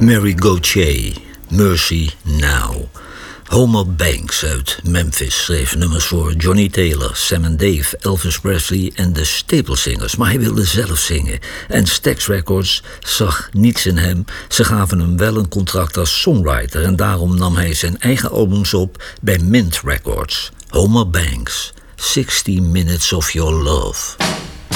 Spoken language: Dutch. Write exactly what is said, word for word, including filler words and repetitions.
Mary Gauthier, Mercy Now. Homer Banks uit Memphis schreef nummers voor Johnny Taylor, Sam and Dave, Elvis Presley en de Staple Singers. Maar hij wilde zelf zingen. En Stax Records zag niets in hem. Ze gaven hem wel een contract als songwriter. En daarom nam hij zijn eigen albums op bij Mint Records. Homer Banks, sixty minutes of Your Love.